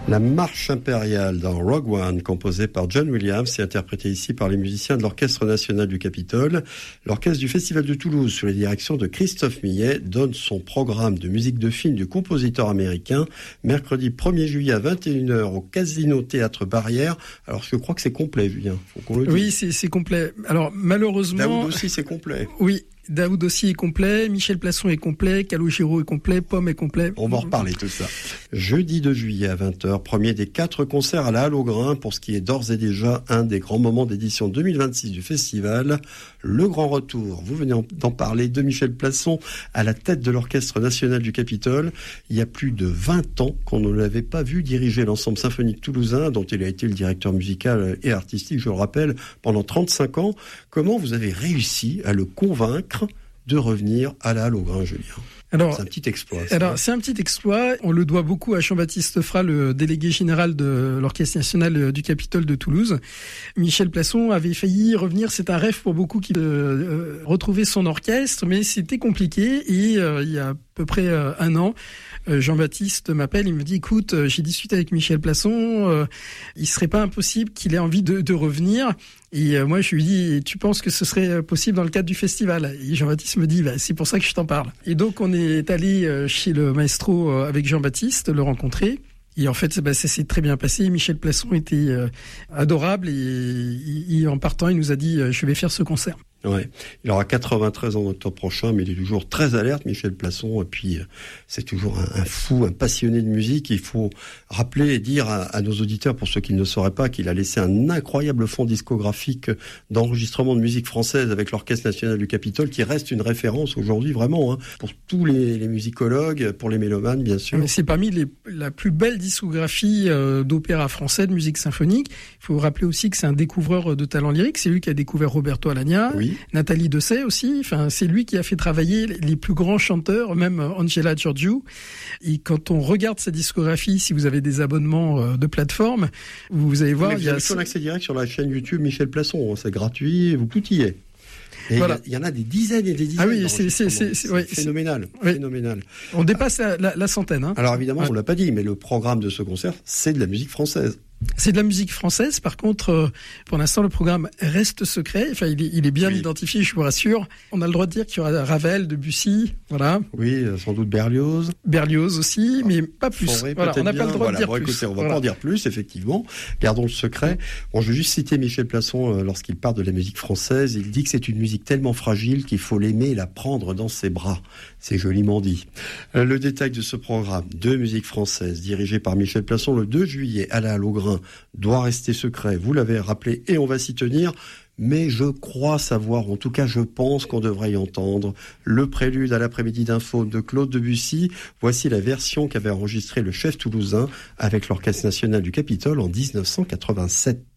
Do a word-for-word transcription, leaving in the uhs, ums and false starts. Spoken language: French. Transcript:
La marche impériale dans Rogue One, composée par John Williams et interprétée ici par les musiciens de l'Orchestre national du Capitole. L'orchestre du Festival de Toulouse, sous la direction de Christophe Millet, donne son programme de musique de film du compositeur américain mercredi premier juillet à vingt et une heures au Casino Théâtre Barrière. Alors je crois que c'est complet, Julien. Faut qu'on le dise. Oui, c'est, c'est complet. Alors malheureusement... Daoud aussi, c'est complet. Oui. Daoud aussi est complet, Michel Plasson est complet, Calogero est complet, Pomme est complet. On va en reparler tout ça. Jeudi deux juillet à vingt heures, premier des quatre concerts à la Halle au Grain pour ce qui est d'ores et déjà un des grands moments d'édition deux mille vingt-six du festival. Le grand retour, vous venez d'en parler, de Michel Plasson à la tête de l'Orchestre national du Capitole. Il y a plus de vingt ans qu'on ne l'avait pas vu diriger l'ensemble symphonique toulousain dont il a été le directeur musical et artistique, je le rappelle, pendant trente-cinq ans. Comment vous avez réussi à le convaincre de revenir à la Halle au Grain, Julien? Alors, c'est un petit exploit. Ça. Alors, c'est un petit exploit. On le doit beaucoup à Jean-Baptiste Fra, le délégué général de l'Orchestre national du Capitole de Toulouse. Michel Plasson avait failli revenir. C'est un rêve pour beaucoup qui euh, retrouver son orchestre, mais c'était compliqué. Et euh, il y a à peu près euh, un an, euh, Jean-Baptiste m'appelle. Il me dit, écoute, euh, j'ai discuté avec Michel Plasson. Euh, il serait pas impossible qu'il ait envie de, de revenir. Et euh, moi, je lui dis, tu penses que ce serait possible dans le cadre du festival? Et Jean-Baptiste me dit, bah, c'est pour ça que je t'en parle. Et donc, on est allé chez le maestro avec Jean-Baptiste, le rencontrer. Et en fait, bah, ça s'est très bien passé. Michel Plasson était euh, adorable et, et, et en partant, il nous a dit, je vais faire ce concert. Ouais. Il aura quatre-vingt-treize ans en octobre prochain, mais il est toujours très alerte, Michel Plasson. Et puis, euh, c'est toujours un, un fou, un passionné de musique. Il faut rappeler et dire à, à nos auditeurs, pour ceux qui ne le sauraient pas, qu'il a laissé un incroyable fonds discographique d'enregistrement de musique française avec l'Orchestre national du Capitole, qui reste une référence aujourd'hui, vraiment, hein, pour tous les, les musicologues, pour les mélomanes, bien sûr. Mais c'est parmi les, la plus belle discographie euh, d'opéra français, de musique symphonique. Il faut rappeler aussi que c'est un découvreur de talent lyrique. C'est lui qui a découvert Roberto Alagna. Oui. Nathalie Dessay aussi, enfin, c'est lui qui a fait travailler les plus grands chanteurs, même Angela Giorgio. Et quand on regarde sa discographie, si vous avez des abonnements de plateforme, vous allez voir... Mais vous avez toujours l'accès direct sur la chaîne YouTube Michel Plasson, c'est gratuit, vous tout y est. Et voilà. Il y en a des dizaines et des dizaines. Ah oui, c'est, c'est, c'est, c'est, ouais, phénoménal, oui. phénoménal. On dépasse la, la, la centaine. Hein. Alors évidemment, ouais. on l'a pas dit, mais le programme de ce concert, c'est de la musique française. C'est de la musique française. Par contre, euh, pour l'instant, le programme reste secret. Enfin, il est, il est bien oui. identifié, je vous rassure. On a le droit de dire qu'il y aura Ravel, Debussy, voilà. Oui, sans doute Berlioz. Berlioz aussi, mais pas plus. Fauré, voilà, on n'a pas le droit voilà, de dire bon, plus. Écoutez, on va voilà. pas en dire plus, effectivement. Gardons le secret. Bon, je vais juste citer Michel Plasson euh, lorsqu'il parle de la musique française. Il dit que c'est une musique tellement fragile qu'il faut l'aimer et la prendre dans ses bras. C'est joliment dit. Euh, le détail de ce programme de musique française, dirigé par Michel Plasson le deux juillet à la Halle au Grain, doit rester secret. Vous l'avez rappelé et on va s'y tenir. Mais je crois savoir, en tout cas je pense qu'on devrait y entendre le prélude à l'après-midi d'un faune de Claude Debussy. Voici la version qu'avait enregistrée le chef toulousain avec l'Orchestre national du Capitole en dix-neuf cent quatre-vingt-sept.